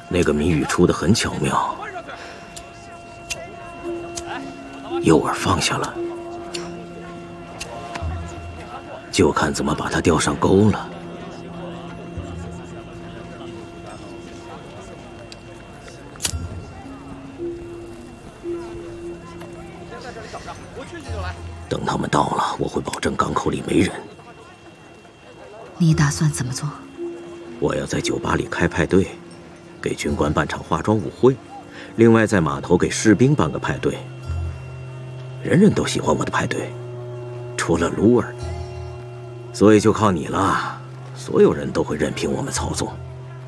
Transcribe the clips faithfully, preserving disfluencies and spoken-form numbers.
那个谜语出得很巧妙，诱饵放下了，就看怎么把它钓上钩了。等他们到了，我会保证港口里没人。 你打算怎么做？ 我要在酒吧里开派对，给军官办场化妆舞会，另外在码头给士兵办个派对。人人都喜欢我的派对，除了卢尔。所以就靠你了，所有人都会任凭我们操纵。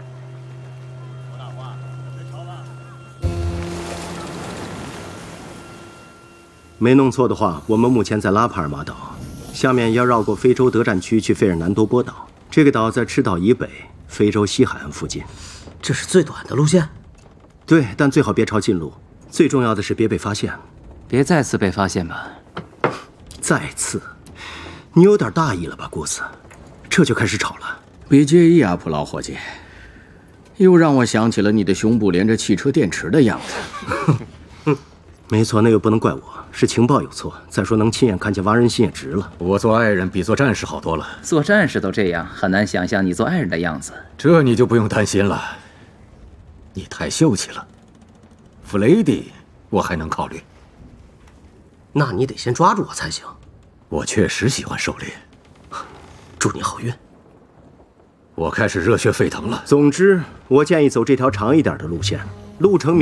没弄错的话，我们目前在拉帕尔马岛，下面要绕过非洲德占区去费尔南多波岛。这个岛在赤道以北，非洲西海岸附近。 这是最短的路线。 对，但最好别抄近路。最重要的是别被发现。 别再次被发现吧。 再次？你有点大意了吧，顾斯？这就开始吵了。 别介意啊，普老伙计。又让我想起了你的胸部连着汽车电池的样子。 没错，那个不能怪我，是情报有错。再说能亲眼看见挖人心也值了。 我做爱人比做战士好多了。 做战士都这样，很难想象你做爱人的样子。 这你就不用担心了，你太秀气了。弗雷迪，我还能考虑。 那你得先抓住我才行。 我确实喜欢狩猎。 祝你好运。 我开始热血沸腾了。 总之，我建议走这条长一点的路线，路程。